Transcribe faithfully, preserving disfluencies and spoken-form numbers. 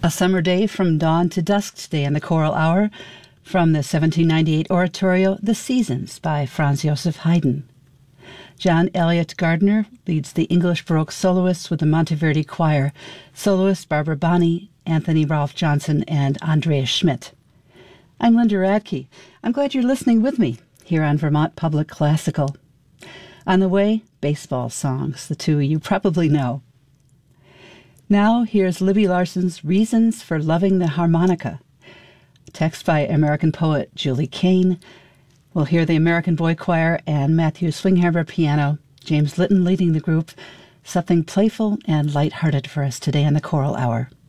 A Summer Day from Dawn to Dusk today in the Choral Hour from the seventeen ninety-eight oratorio The Seasons by Franz Joseph Haydn. John Elliott Gardner leads the English Baroque soloists with the Monteverdi Choir, soloists Barbara Bonney, Anthony Ralph Johnson, and Andreas Schmidt. I'm Linda Radke. I'm glad you're listening with me here on Vermont Public Classical. On the way, baseball songs, the two you probably know. Now, here's Libby Larson's Reasons for Loving the Harmonica. Text by American poet Julie Kane. We'll hear the American Boy Choir and Matthew Swinghammer piano, James Litton leading the group. Something playful and lighthearted for us today in the Choral Hour.